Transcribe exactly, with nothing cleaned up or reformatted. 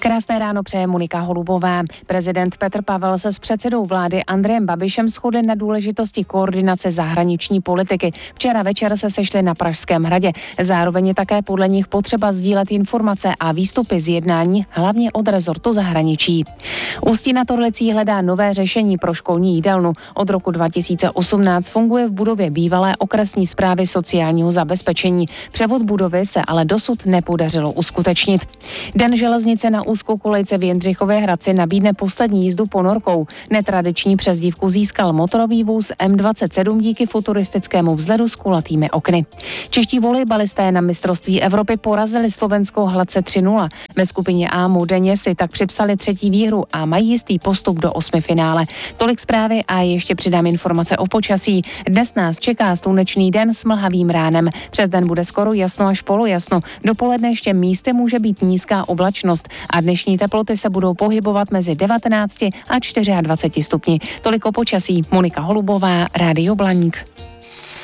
Krásné ráno přeje Monika Holubová. Prezident Petr Pavel se s předsedou vlády Andrejem Babišem shodli na důležitosti koordinace zahraniční politiky. Včera večer se sešli na Pražském hradě. Zároveň je také podle nich potřeba sdílet informace a výstupy z jednání, hlavně od rezortu zahraničí. Ústí nad Orlicí hledá nové řešení pro školní jídelnu. Od roku dva tisíce osmnáct funguje v budově bývalé okresní správy sociálního zabezpečení. Převod budovy se ale dosud nepodařilo uskutečnit. Den železnice na úzkokolejce v Jindřichově Hradci nabídne poslední jízdu ponorkou. Netradiční přezdívku získal motorový vůz M dvacet sedm díky futuristickému vzhledu s kulatými okny. Čeští volejbalisté na mistrovství Evropy porazili Slovensko hladce tři nula. Ve skupině A Mudeně si tak připsali třetí výhru a mají jistý postup do osmifinále. Tolik zprávy a ještě přidám informace o počasí. Dnes nás čeká slunečný den s mlhavým ránem. Přes den bude skoro jasno až polojasno. Dopoledne ještě místy může být nízká oblačnost a dnešní teploty se budou pohybovat mezi devatenácti a dvaceti čtyřmi stupni. Tolik o počasí. Monika Holubová, Rádio Blaník.